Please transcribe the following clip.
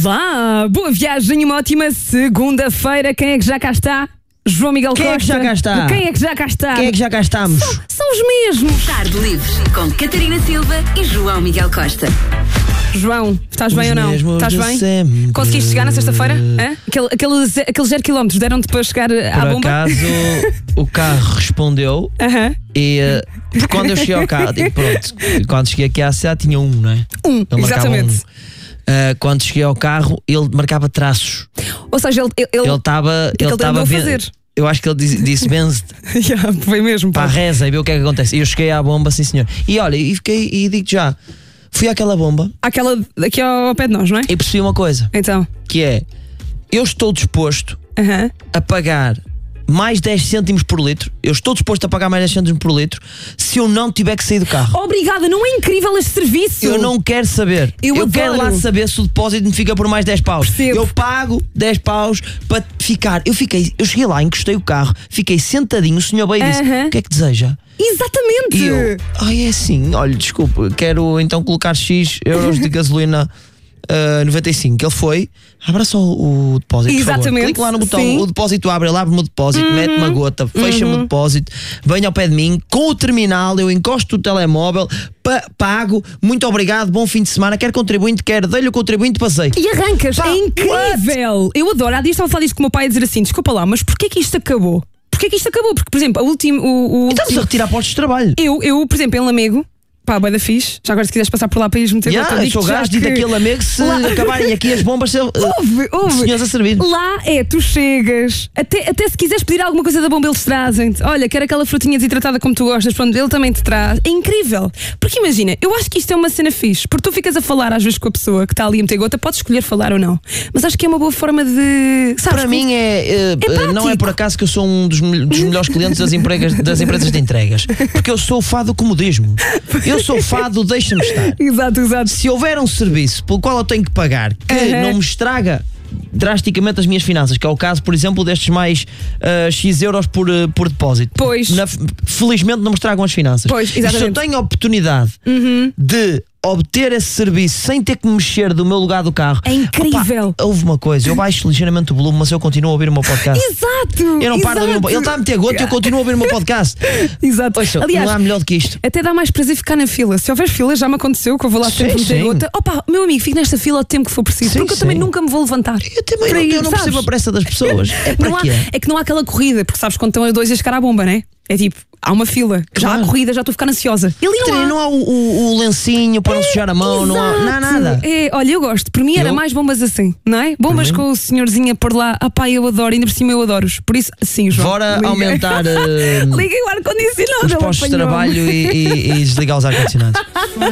Olá, boa viagem e uma ótima segunda-feira. Quem é que já cá está? João Miguel Costa. Quem é que já cá está? Quem é que já cá está? Quem é que já cá estamos? São os mesmos. Tarde Livre, com Catarina Silva e João Miguel Costa. João, estás bem ou não? mesmos Estás de bem? sempre. Conseguiste chegar na sexta-feira? Hã? Aqueles 0 km deram-te para chegar à Por bomba? acaso, o carro respondeu Aham. e quando eu cheguei ao carro, pronto, quando cheguei aqui à cidade tinha não é? Ele marcava exatamente. Quando cheguei ao carro, ele marcava traços. Ou seja, Ele estava que ele andou a fazer? Eu acho que ele disse benze-te Yeah, foi mesmo. para a pá. reza e ver o que é que acontece. E eu cheguei à bomba, sim senhor. E olha, e digo-te já, fui àquela bomba Aquela aqui ao pé de nós, não é? e percebi uma coisa, Então. que é, eu estou disposto Aham. a pagar mais 10 cêntimos por litro. Eu estou disposto a pagar mais 10 cêntimos por litro se eu não tiver que sair do carro. Obrigada, não é incrível este serviço? Eu não quero saber. Eu quero adoro. lá saber se o depósito me fica por mais 10 paus. Percebo. Eu pago 10 paus para ficar. Eu cheguei lá, encostei o carro, fiquei sentadinho. O senhor veio e disse: Aham. o que é que deseja? Exatamente. E eu, é assim, olha, desculpa, quero então colocar X euros de gasolina 95. Ele foi, abra só o depósito. por favor. Exatamente, Clique lá no botão, sim. o depósito abre, ele abre-me o depósito, mete-me a gota, fecha-me o depósito, venha ao pé de mim, com o terminal, eu encosto o telemóvel, pago, muito obrigado, bom fim de semana, quer contribuinte, dei-lhe o contribuinte, passei. E arrancas, Pá, é incrível. Eu adoro. Há dias estava a falar disto com o meu pai a dizer assim: desculpa lá, mas porquê que isto acabou? Porquê que isto acabou? Porque, por exemplo, o Estamos a retirar postos de trabalho. eu, por exemplo, em Lamego, pá, bué da fixe. Já agora, se quiseres passar por lá para ires meter gota, Eu digo-te sou já gajo de que- daquele amigo, se Lá- acabarem aqui as bombas, Ouve. senhores a servir. Lá tu chegas, até se quiseres pedir alguma coisa da bomba, eles trazem-te. Olha, quero aquela frutinha desidratada como tu gostas, pronto, ele também te traz. É incrível. Porque imagina, eu acho que isto é uma cena fixe, porque tu ficas a falar às vezes com a pessoa que está ali a meter gota, podes escolher falar ou não. Mas acho que é uma boa forma de. Sabes, Para mim não é prático. por acaso que eu sou um dos melhores clientes das empresas de entregas, porque eu sou fã do comodismo. Eu sou fã do deixa-me estar. Exato. Se houver um serviço pelo qual eu tenho que pagar que não me estraga drasticamente as minhas finanças, que é o caso, por exemplo, destes mais X euros por depósito. Pois. Felizmente não me estragam as finanças. Pois, E se eu exatamente. tenho a oportunidade de obter esse serviço sem ter que me mexer do meu lugar do carro, É incrível. opa, houve uma coisa, eu baixo ligeiramente o volume, mas eu continuo a ouvir o meu podcast. Exato. Eu não paro de ouvir o meu podcast. Ele está a meter gota e eu continuo a ouvir o meu podcast. Exato. Ouça, Aliás, não há melhor do que isto. até dá mais prazer ficar na fila. Se houver fila, já me aconteceu que eu vou lá sempre meter Sim. gota. Opa, meu amigo, fico nesta fila o tempo que for preciso, Sim, porque eu também sim. nunca me vou levantar. Eu também Para não, ir, eu não sabes? percebo a pressa das pessoas. É para Não há- quê? é que não há aquela corrida, porque sabes quando estão a dois a chegar à bomba, né? É tipo, há uma fila, já há Claro. corrida, já estou a ficar ansiosa. E ali não há. Não há o lencinho para não sujar a mão, não há nada. É, olha, eu gosto. Para mim era Eu? mais bombas assim, não é? Bombas com o senhorzinho a pôr lá. Ah pá, eu adoro, ainda por cima eu adoro-os. Por isso, sim, João. Bora liga. aumentar Liguem o ar-condicionado. os ele postos de apanhou-me. trabalho e desligar os ar-condicionados.